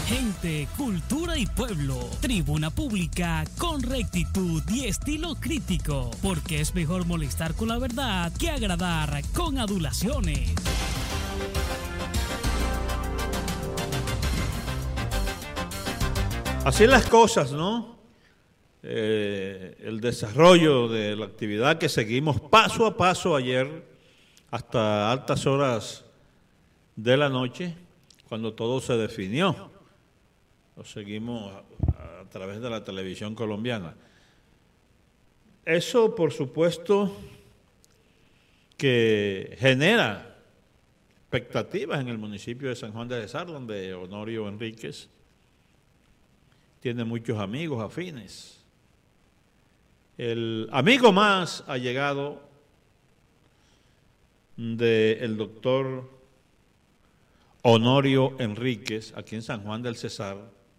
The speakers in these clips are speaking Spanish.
Gente, cultura y pueblo. Tribuna pública con rectitud y estilo crítico. Porque es mejor molestar con la verdad que agradar con adulaciones. Así las cosas, ¿no? El desarrollo de la actividad que seguimos paso a paso ayer hasta altas horas de la noche, cuando todo se definió. Lo seguimos a través de la televisión colombiana. Eso, por supuesto, que genera expectativas en el municipio de San Juan de Cesar, donde Honorio Enríquez tiene muchos amigos afines. El amigo más allegado del doctor Honorio Enríquez, aquí en San Juan del Cesar,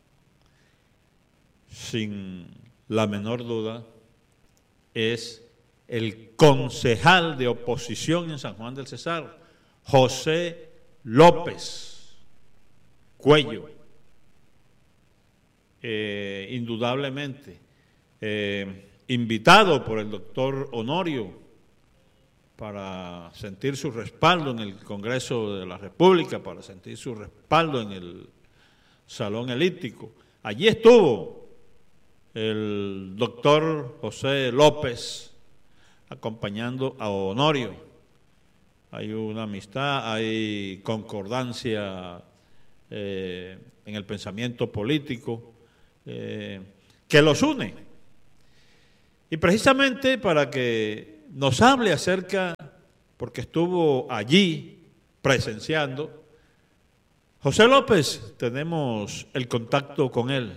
sin la menor duda, es el concejal de oposición en San Juan del Cesar, José López Cuello. Indudablemente, invitado por el doctor Honorio para sentir su respaldo en el Congreso de la República, para sentir su respaldo en el Salón Elíptico. Allí estuvo el doctor José López acompañando a Honorio. Hay una amistad, hay concordancia en el pensamiento político que los une. Y precisamente para que nos hable acerca, porque estuvo allí presenciando, José López, tenemos el contacto con él.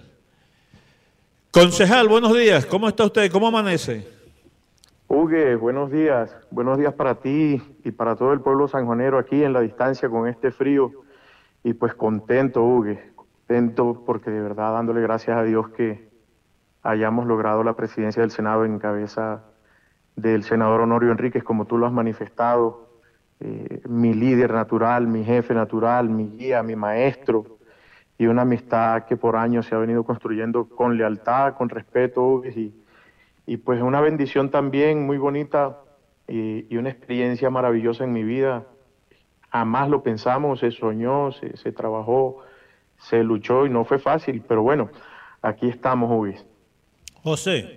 Concejal, buenos días, ¿cómo está usted? ¿Cómo amanece? Hugues, buenos días para ti y para todo el pueblo sanjuanero aquí en la distancia con este frío. Y pues contento, Hugues, contento porque de verdad dándole gracias a Dios que hayamos logrado la presidencia del Senado en cabeza del senador Honorio Enríquez, como tú lo has manifestado, mi líder natural, mi jefe natural, mi guía, mi maestro, y una amistad que por años se ha venido construyendo con lealtad, con respeto, Hugues, y pues una bendición también muy bonita y una experiencia maravillosa en mi vida. Jamás lo pensamos, se soñó, se trabajó, se luchó y no fue fácil, pero bueno, aquí estamos, Hugues. José,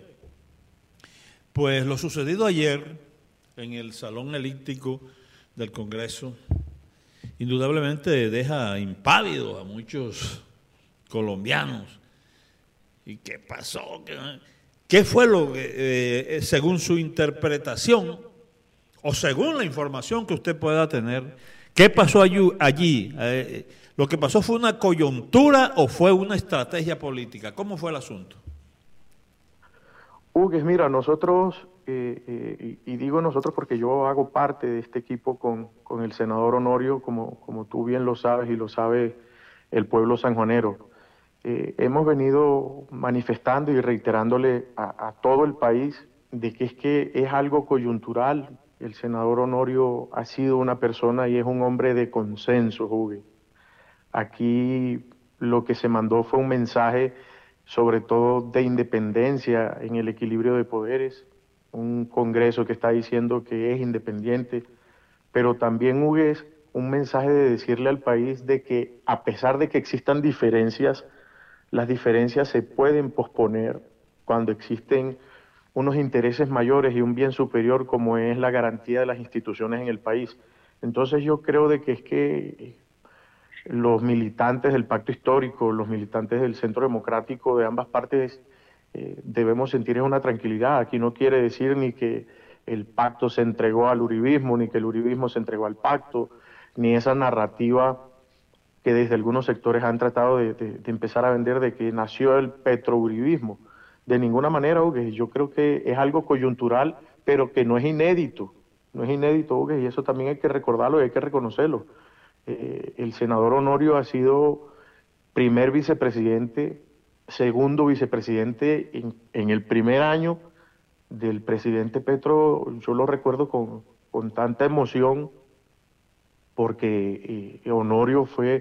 pues lo sucedido ayer en el Salón Elíptico del Congreso indudablemente deja impávido a muchos colombianos. ¿Y qué pasó? ¿Qué fue lo que, según su interpretación o según la información que usted pueda tener, qué pasó allí? ¿Lo que pasó fue una coyuntura o fue una estrategia política? ¿Cómo fue el asunto? Hugues, mira, nosotros, y digo nosotros porque yo hago parte de este equipo con el senador Honorio, como tú bien lo sabes y lo sabe el pueblo sanjuanero. Hemos venido manifestando y reiterándole a todo el país de que es algo coyuntural. El senador Honorio ha sido una persona y es un hombre de consenso, Hugues. Aquí lo que se mandó fue un mensaje sobre todo de independencia en el equilibrio de poderes, un Congreso que está diciendo que es independiente, pero también, Hugues, un mensaje de decirle al país de que a pesar de que existan diferencias, las diferencias se pueden posponer cuando existen unos intereses mayores y un bien superior como es la garantía de las instituciones en el país. Entonces yo creo de que es que los militantes del pacto histórico, los militantes del centro democrático de ambas partes debemos sentir una tranquilidad. Aquí no quiere decir ni que el pacto se entregó al uribismo, ni que el uribismo se entregó al pacto, ni esa narrativa que desde algunos sectores han tratado de empezar a vender de que nació el petrouribismo. De ninguna manera, Hugues, yo creo que es algo coyuntural, pero que no es inédito. No es inédito, Hugues, y eso también hay que recordarlo y hay que reconocerlo. El senador Honorio ha sido primer vicepresidente, segundo vicepresidente en el primer año del presidente Petro. Yo lo recuerdo con tanta emoción porque Honorio fue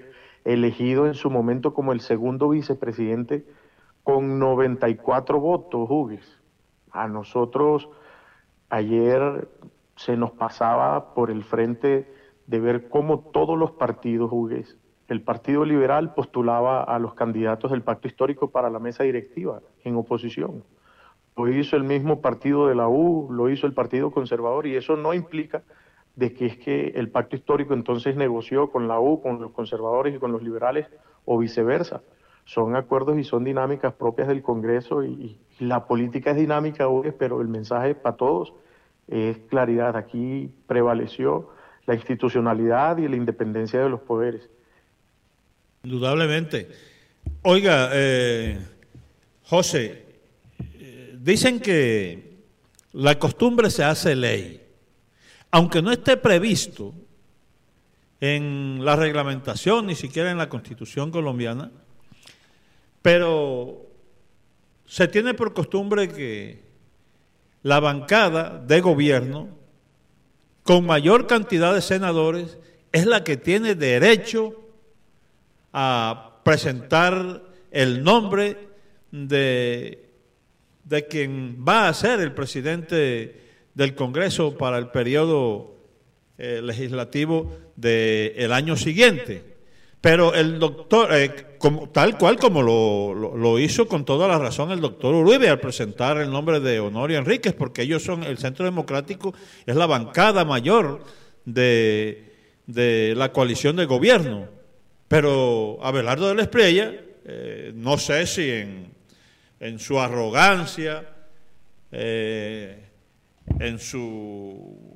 elegido en su momento como el segundo vicepresidente con 94 votos, Hugues. A nosotros ayer se nos pasaba por el frente de ver cómo todos los partidos, Hugues, el Partido Liberal postulaba a los candidatos del Pacto Histórico para la mesa directiva en oposición. Lo hizo el mismo partido de la U, lo hizo el Partido Conservador, y eso no implica de que es que el Pacto Histórico entonces negoció con la U, con los conservadores y con los liberales, o viceversa. Son acuerdos y son dinámicas propias del Congreso, y la política es dinámica, pero el mensaje para todos es claridad. Aquí prevaleció la institucionalidad y la independencia de los poderes. Indudablemente. Oiga, José, dicen que la costumbre se hace ley. Aunque no esté previsto en la reglamentación, ni siquiera en la Constitución colombiana, pero se tiene por costumbre que la bancada de gobierno, con mayor cantidad de senadores, es la que tiene derecho a presentar el nombre de quien va a ser el presidente del Congreso para el periodo legislativo del año siguiente. Pero el doctor, tal cual como lo hizo con toda la razón el doctor Uribe al presentar el nombre de Honorio Enríquez, porque ellos son, el Centro Democrático es la bancada mayor de la coalición de gobierno. Pero Abelardo de la Espriella, no sé si en su arrogancia, en su